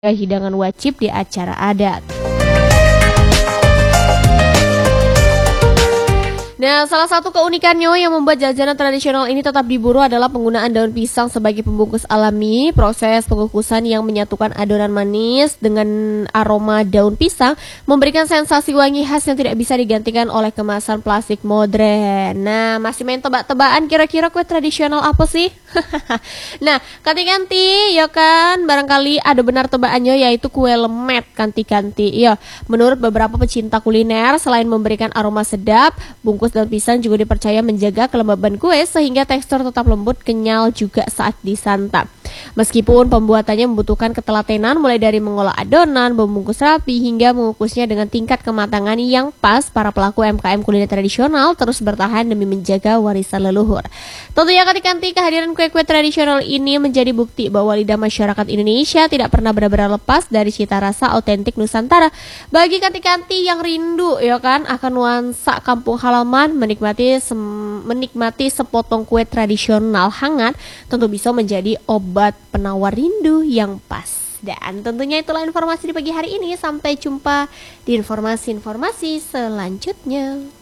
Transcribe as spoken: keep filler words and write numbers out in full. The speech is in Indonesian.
hidangan wajib di acara adat. Nah, salah satu keunikannya yang membuat jajanan tradisional ini tetap diburu adalah penggunaan daun pisang sebagai pembungkus alami. Proses pengukusan yang menyatukan adonan manis dengan aroma daun pisang memberikan sensasi wangi khas yang tidak bisa digantikan oleh kemasan plastik modern. Nah, masih main tebak-tebakan kira-kira kue tradisional apa sih? Nah, kanti-kanti ya kan, barangkali ada benar tebakannya, yaitu kue lemet kanti-kanti. Ya, menurut beberapa pecinta kuliner, selain memberikan aroma sedap, bungkus daun pisang juga dipercaya menjaga kelembaban kue sehingga tekstur tetap lembut, kenyal juga saat disantap. Meskipun pembuatannya membutuhkan ketelatenan mulai dari mengolah adonan, membungkus rapi hingga mengukusnya dengan tingkat kematangan yang pas, para pelaku M K M kuliner tradisional terus bertahan demi menjaga warisan leluhur. Tentunya kanti-kanti, kehadiran kue-kue tradisional ini menjadi bukti bahwa lidah masyarakat Indonesia tidak pernah benar-benar lepas dari cita rasa autentik Nusantara. Bagi kanti-kanti yang rindu ya kan akan nuansa kampung halaman, menikmati sem- menikmati sepotong kue tradisional hangat tentu bisa menjadi obat penawar rindu yang pas. Dan tentunya itulah informasi di pagi hari ini. Sampai jumpa di informasi-informasi selanjutnya.